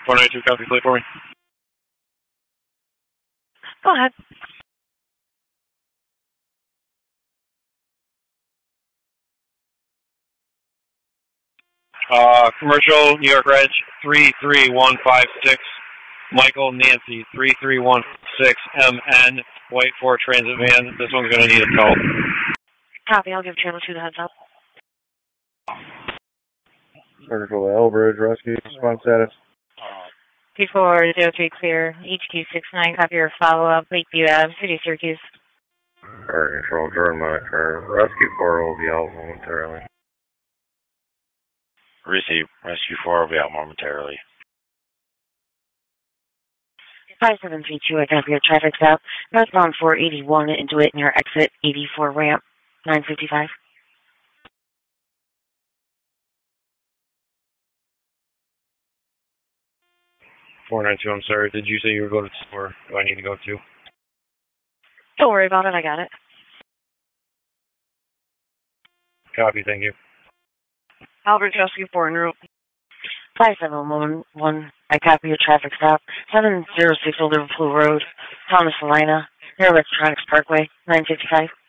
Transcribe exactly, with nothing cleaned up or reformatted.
four ninety-two, copy, plate for me. Go ahead. Uh, commercial, New York Reg, three three one five six, Michael Nancy, three three one six, M N, white Ford Transit van. This one's going to need a tow. Copy, I'll give Channel two the heads up. Circle Elbridge, rescue, response status. P four zero three clear, H Q six nine, copy your follow-up, Lakeview Ave, City of Syracuse. Alright, control, Jordan monitor. Rescue four will be out momentarily. Receive. Rescue four will be out momentarily. five seven three two, I copy your traffic stop. Northbound four eighty-one into it near exit eighty-four ramp, nine fifty-five. four ninety-two, I'm sorry. Did you say you were going to or do I need to go to? Don't worry about it, I got it. Copy, thank you. Albert Rescue four en route. five seven one one, I copy your traffic stop. seven zero six Liverpool Road, Thomas Salina, near Electronics Parkway, nine fifty-five.